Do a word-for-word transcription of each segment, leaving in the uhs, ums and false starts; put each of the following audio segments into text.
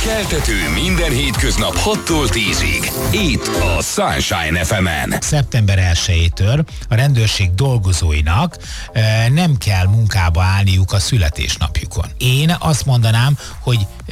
Keltető minden hétköznap hattól tízig. Itt a Sunshine ef emen. szeptember elsejétől a rendőrség dolgozóinak e, nem kell munkába állniuk a születésnapjukon. Én azt mondanám, hogy, e,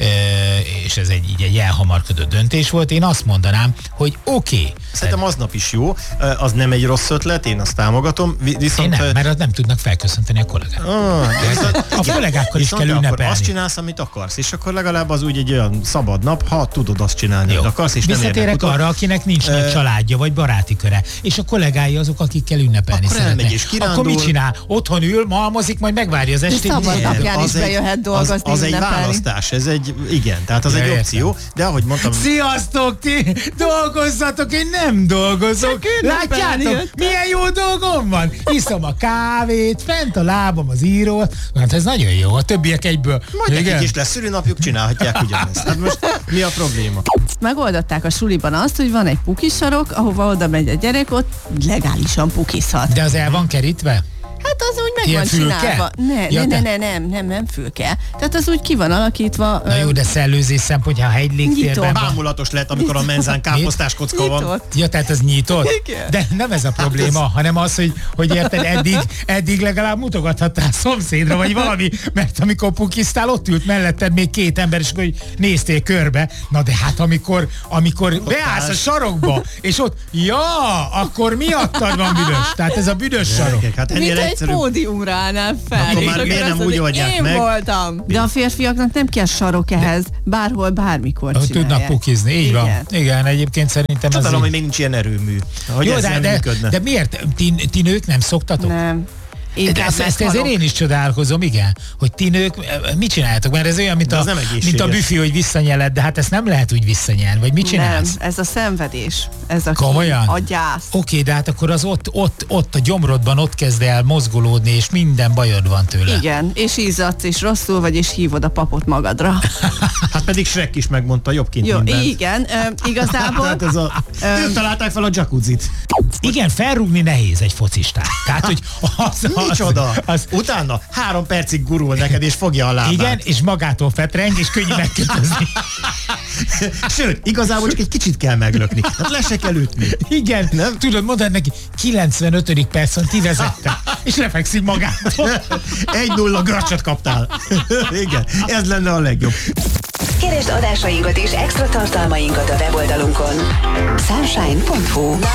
és ez egy, így egy elhamarkodott döntés volt, én azt mondanám, hogy oké. Okay, Szerintem aznap is jó, az nem egy rossz ötlet, én azt támogatom. Viszont, én nem, mert az nem tudnak felköszönteni a kollégák. Ah, a kollégákkal is kell ünnepelni. Akkor azt csinálsz, amit akarsz, és akkor legalább az úgy egy olyan szabad nap, ha tudod azt csinálni, amit akarsz, és nem visszatérek arra, akinek nincs nagy családja, vagy baráti köre, és a kollégái azok, akikkel ünnepelni akkor szeretnek. És kirándul. Akkor mit csinál? Otthon ül, malmozik, majd megvárja az estét. Szabad napján is bejöhet dolgozni, az, az egy választás, ez egy, igen, tehát az ja, egy opció, értem. De ahogy mondtam... Sziasztok, ti dolgozzatok, én nem dolgozok. Látjátok, milyen jó dolgom van? Iszom a kávét, fent a lábam az író. Hát ez nagyon jó, a többiek egyből. Majd nekik is lesz szülinapjuk, csinálhatják ugyanezt. Hát most mi a probléma? Megoldották a suliban azt, hogy van egy pukisarok, ahova oda megy a gyerek, ott legálisan pukizhat. De az el van kerítve? Hát az úgy meg ilyen van fülke? csinálva. Ne, ja, ne, ne, ne, nem, nem, nem fülke. Tehát az úgy ki van alakítva. Na jó, de szellőzés szempontja, ha egy légtérben van. Bámulatos lehet, amikor a menzán káposztás kocka van. Ja, tehát az nyitott? Igen. De nem ez a probléma, hát ez... hanem az, hogy, hogy érted, eddig, eddig legalább mutogathattál szomszédra, vagy valami, mert amikor pukiztál, ott ült melletted még két ember, és hogy néztél körbe. Na de hát amikor, amikor beállsz a sarokba, és ott, ja, akkor miattad van büdös. Tehát ez a büdös sarok. Hát mint egy pódiumra állnál fel. Akkor már miért nem úgy oldják én meg? Én voltam. De a férfiaknak nem kell sarok ehhez. Bárhol, bármikor csinálják. Tudnak pukizni, így igen. van. Igen, egyébként szerintem Csodálom, az hogy még nincs ilyen erőmű. Hogy jó, ez de, nem de, működne. de miért? Ti, ti nők nem szoktatok? Nem. De ezt, ezt ezért én is csodálkozom, igen, hogy ti nők mit csináljátok, mert ez olyan, mint a, mint a büfi, hogy visszanyeled, de hát ezt nem lehet úgy visszanyelni, vagy mit csinálsz? Nem, ez a szenvedés, ez a, komolyan? A gyász. Oké, de hát akkor az ott, ott, ott a gyomrodban ott kezd el mozgolódni, és minden bajod van tőle. Igen, és izzadsz, és rosszul vagy, és hívod a papot magadra. Hát pedig Shrek is megmondta, jobb kint jó, mindent. igen, ö, igazából... hát ez a, ők találták fel a jacuzzit. Igen, felrúgni nehéz egy focistát. Tehát, hogy az, micsoda? Az, az, utána három percig gurul neked, és fogja a lábát. Igen, és magától fetreng, és könnyű megkötözni. Sőt, igazából csak egy kicsit kell meglökni. Hát le se kell ütni. Igen, nem? Tudod, mondod neki, kilencvenötödik percon ti vezettek, és lefekszik magától. egy nulla gracsot kaptál. Igen, ez lenne a legjobb. Keresd adásainkat és extra tartalmainkat a weboldalunkon. sunshine pont hu